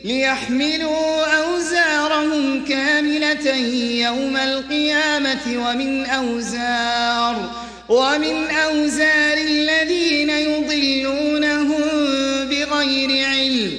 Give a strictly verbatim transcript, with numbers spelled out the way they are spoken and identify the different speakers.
Speaker 1: ليحملوا أوزارهم كاملة يوم القيامة ومن أوزار ومن أوزار الذين